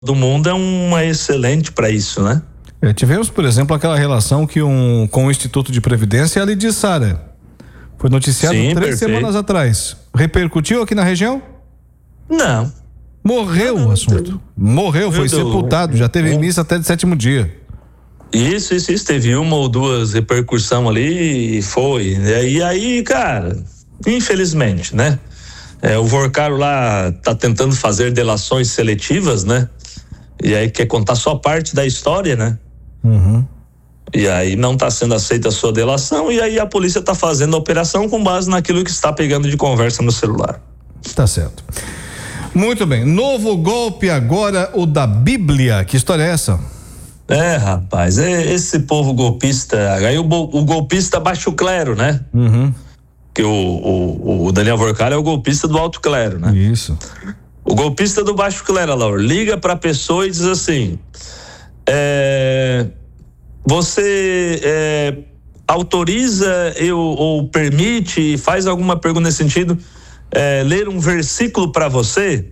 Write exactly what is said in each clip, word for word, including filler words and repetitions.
do mundo é uma excelente para isso, né? É, tivemos, por exemplo, aquela relação que um, com o Instituto de Previdência ali de Sara. Foi noticiado Sim, três perfeito. semanas atrás. Repercutiu aqui na região? Não. Morreu não, não, o assunto. Não. Morreu, foi sepultado, já teve missa até de sétimo dia. Isso, isso, isso. Teve uma ou duas repercussão ali e foi. E aí, cara, infelizmente, né? É, o Vorcaro lá tá tentando fazer delações seletivas, né? E aí quer contar só parte da história, né? Uhum. E aí não está sendo aceita a sua delação, e aí a polícia está fazendo a operação com base naquilo que está pegando de conversa no celular. Tá certo. Muito bem. Novo golpe agora, o da Bíblia. Que história é essa? É, rapaz, é esse povo golpista. Aí o, o golpista baixo clero, né? Uhum. Que o, o, o Daniel Vorcaro é o golpista do alto clero, né? Isso. O golpista do baixo clero, Laura, liga pra pessoa e diz assim: é, você é, autoriza eu, ou permite, faz alguma pergunta nesse sentido, é, ler um versículo pra você?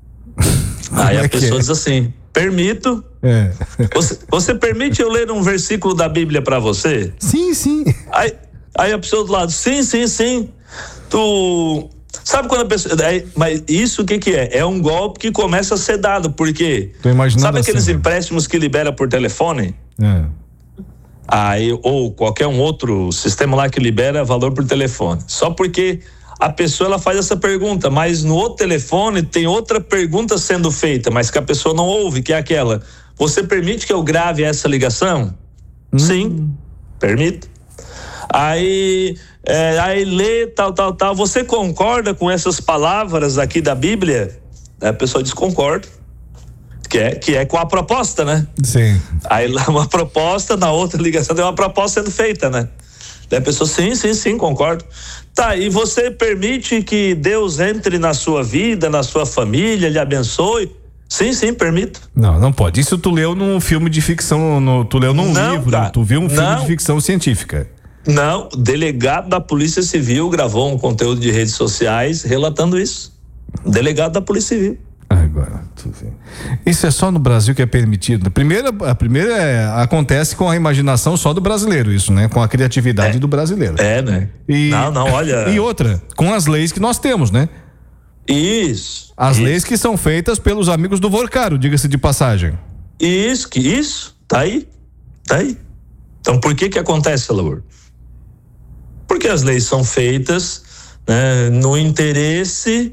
Aí a pessoa é? diz assim: permito. É. Você, você permite eu ler um versículo da Bíblia pra você? Sim, sim. Aí, aí a pessoa do lado: sim, sim, sim. Tu... Sabe quando a pessoa. É, mas isso o que que é? É um golpe que começa a ser dado, porque. Tô imaginando sabe aqueles assim, empréstimos que libera por telefone? É. Aí, ou qualquer um outro sistema lá que libera valor por telefone. Só porque a pessoa ela faz essa pergunta, mas no outro telefone tem outra pergunta sendo feita, mas que a pessoa não ouve, que é aquela: você permite que eu grave essa ligação? Hum. Sim, permito. Aí, é, aí lê tal, tal, tal. Você concorda com essas palavras aqui da Bíblia? A pessoa diz: concordo. Que é, que é com a proposta, né? Sim. Aí lá uma proposta, na outra ligação tem uma proposta sendo feita, né? Daí a pessoa: sim, sim, sim, concordo. Tá, e você permite que Deus entre na sua vida, na sua família, lhe abençoe? Sim, sim, permito. Não, não pode. Isso tu leu num filme de ficção, no, tu leu num não, livro, cara, tu viu um filme não. de ficção científica. Não, o delegado da Polícia Civil gravou um conteúdo de redes sociais relatando isso. Delegado da Polícia Civil. Agora, isso é só no Brasil que é permitido. A primeira, a primeira é, acontece com a imaginação só do brasileiro, isso, né? Com a criatividade é, do brasileiro. É, né? E, não, não, olha. E outra, com as leis que nós temos, né? Isso. As isso. leis que são feitas pelos amigos do Vorcaro, diga-se de passagem. Isso, que isso, tá aí, tá aí. Então por que que acontece, Laura? Porque as leis são feitas, né, no interesse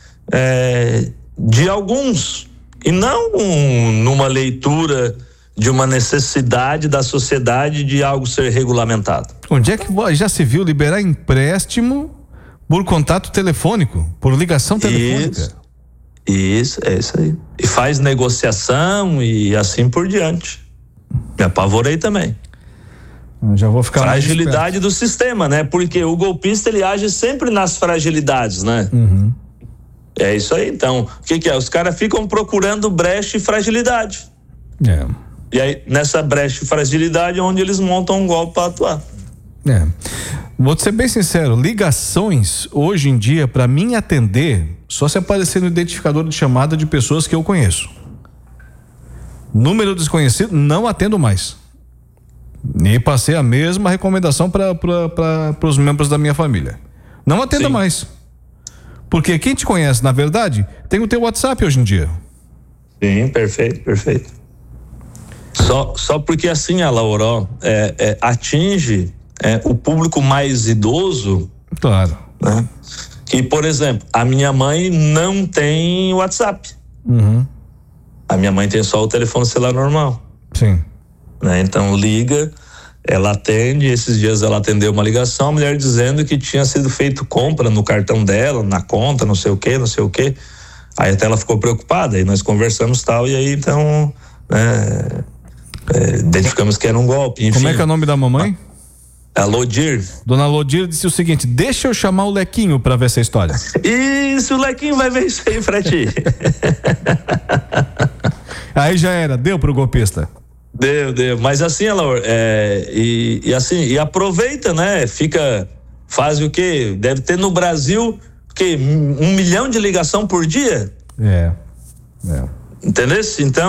é, de alguns e não um, numa leitura de uma necessidade da sociedade de algo ser regulamentado. Onde é que já se viu liberar empréstimo por contato telefônico, por ligação telefônica? Isso, isso, é isso aí. E faz negociação e assim por diante. Me apavorei também. Já vou ficar fragilidade do sistema, né? Porque o golpista ele age sempre nas fragilidades, né? Uhum. É isso aí. Então, o que que é? Os caras ficam procurando brecha e fragilidade. É. E aí, nessa brecha e fragilidade é onde eles montam um golpe para atuar. É. Vou te ser bem sincero, ligações hoje em dia, para mim atender, só se aparecer no identificador de chamada de pessoas que eu conheço. Número desconhecido, não atendo mais. E passei a mesma recomendação para os membros da minha família. Não atenda Sim. mais. Porque quem te conhece, na verdade, tem o teu WhatsApp hoje em dia. Sim, perfeito, perfeito. Só, só porque assim, a Laura, é, é, atinge é, o público mais idoso. Claro. Né? Que, por exemplo, a minha mãe não tem WhatsApp. Uhum. A minha mãe tem só o telefone celular normal. Sim. Né? Então liga, ela atende, esses dias ela atendeu uma ligação, a mulher dizendo que tinha sido feito compra no cartão dela, na conta, não sei o que, não sei o que. Aí até ela ficou preocupada, aí nós conversamos tal, e aí então, né, é, identificamos que era um golpe. Enfim. Como é que é o nome da mamãe? A Lodir. Dona Lodir disse o seguinte: deixa eu chamar o Lequinho pra ver essa história. Isso, o Lequinho vai ver isso aí pra ti. Aí já era, deu pro golpista. Deu, deu, mas assim, ela é, e, e assim, e aproveita, né? Fica, faz o quê? Deve ter no Brasil, o quê? Um milhão de ligação por dia? É, é. Entendeu? Então